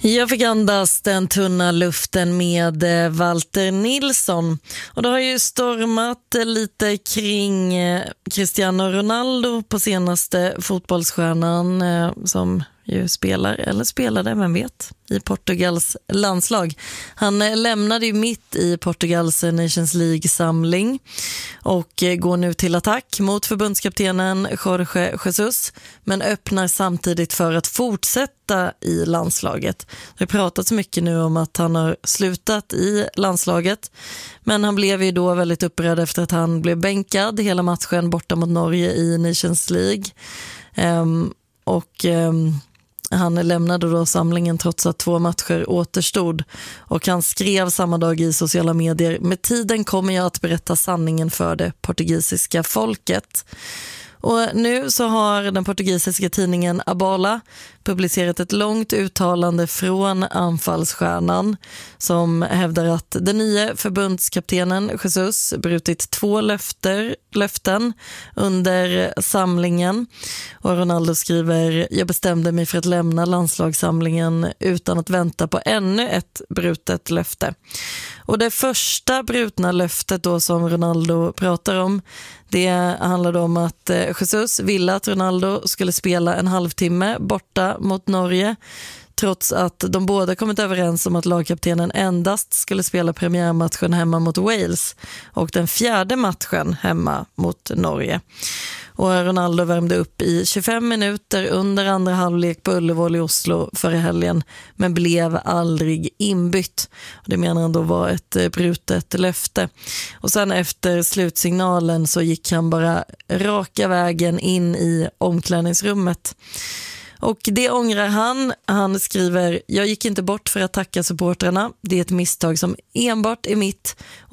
Jag fick andas den tunna luften med Walter Nilsson. Och det har ju stormat lite kring Cristiano Ronaldo på senaste fotbollsstjärnan som ju spelar, eller spelade, vem vet, i Portugals landslag. Han lämnade ju mitt i Portugals Nations League-samling och går nu till attack mot förbundskaptenen Jorge Jesus, men öppnar samtidigt för att fortsätta i landslaget. Det har pratats mycket nu om att han har slutat i landslaget, men han blev ju då väldigt upprörd efter att han blev bänkad hela matchen borta mot Norge i Nations League. Han lämnade då samlingen trots att 2 matcher återstod, och han skrev samma dag i sociala medier: med tiden kommer jag att berätta sanningen för det portugisiska folket. Och nu så har den portugisiska tidningen Abola publicerat ett långt uttalande från anfallsstjärnan som hävdar att den nya förbundskaptenen Jesus brutit 2 löften under samlingen. Och Ronaldo skriver: jag bestämde mig för att lämna landslagssamlingen utan att vänta på ännu ett brutet löfte. Och det första brutna löftet då som Ronaldo pratar om, det handlade om att Jesus ville att Ronaldo skulle spela en halvtimme borta mot Norge, trots att de båda kommit överens om att lagkaptenen endast skulle spela premiärmatchen hemma mot Wales och den 4:e matchen hemma mot Norge. Och Ronaldo värmde upp i 25 minuter under andra halvlek på Ullevål i Oslo förra helgen, men blev aldrig inbytt. Det menar han då var ett brutet löfte. Och sen efter slutsignalen så gick han bara raka vägen in i omklädningsrummet. Och det ångrar han. Han skriver: jag gick inte bort för att tacka supportrarna. Det är ett misstag som enbart är mitt.